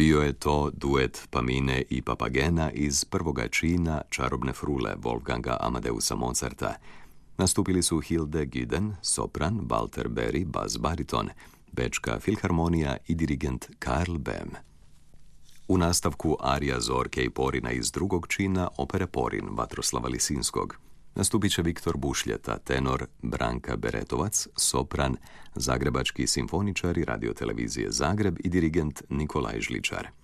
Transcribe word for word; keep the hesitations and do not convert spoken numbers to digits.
Bio je to duet Pamine i Papagena iz prvoga čina Čarobne frule Wolfganga Amadeusa Mozarta. Nastupili su Hilde Güden, sopran, Walter Berry, bas bariton, Bečka filharmonija i dirigent Karl Böhm. U nastavku arija Zorke i Porina iz drugog čina opere Porin Vatroslava Lisinskog. Nastupit će Viktor Bušljeta, tenor, Branka Beretovac, sopran, zagrebački simfoničar i radiotelevizije Zagreb i dirigent Nikolaj Žličar.